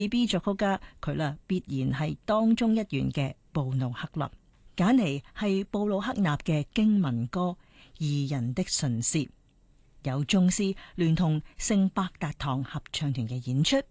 B 作曲家，佢啦必然係當中一員嘅布魯克納。揀嚟係布魯克納嘅經文歌《義人的唇舌》，有宗師聯同聖伯達堂合唱團嘅演出。